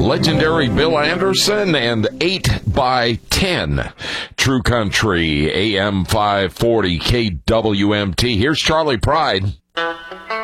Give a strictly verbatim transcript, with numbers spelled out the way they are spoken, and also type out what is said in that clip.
legendary Bill Anderson, and eight by ten. True Country, A M five forty, K W M T. Here's Charlie Pride.